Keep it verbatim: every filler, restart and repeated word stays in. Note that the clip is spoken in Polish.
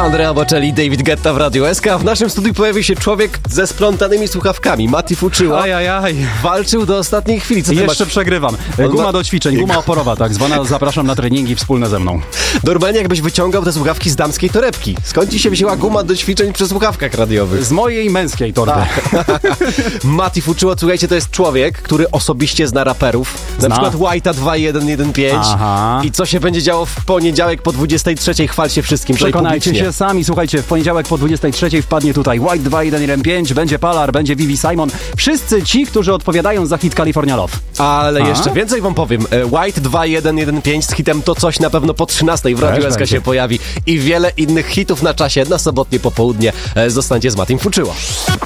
Andrea Bocelli, David Guetta w Radiu S K. W naszym studiu pojawił się człowiek ze splątanymi słuchawkami. Mati Fuczyło. Ajajaj. Walczył do ostatniej chwili. Co ty Jeszcze masz? przegrywam. Guma ma... do ćwiczeń, guma oporowa tak zwana. Zapraszam na treningi wspólne ze mną. Normalnie jakbyś wyciągał te słuchawki z damskiej torebki. Skąd ci się wzięła guma do ćwiczeń przy słuchawkach radiowych? Z mojej męskiej torby. Mati Fuczyło, słuchajcie, to jest człowiek, który osobiście zna raperów. Na Zna. przykład White'a dwa jeden jeden pięć. Aha. I co się będzie działo w poniedziałek po dwudziestej trzeciej? Chwal się wszystkim. Przekonajcie się sami. Słuchajcie, w poniedziałek po dwudziestej trzeciej wpadnie tutaj White dwa jeden jeden pięć, będzie Palar, będzie Vivi Simon. Wszyscy ci, którzy odpowiadają za hit California Love. Ale A? jeszcze więcej wam powiem. White dwa jeden jeden pięć z hitem To Coś na pewno po trzynastej w Radiu S K się pojawi. I wiele innych hitów na czasie na sobotnie popołudnie. Zostańcie z Matim Fuczyło.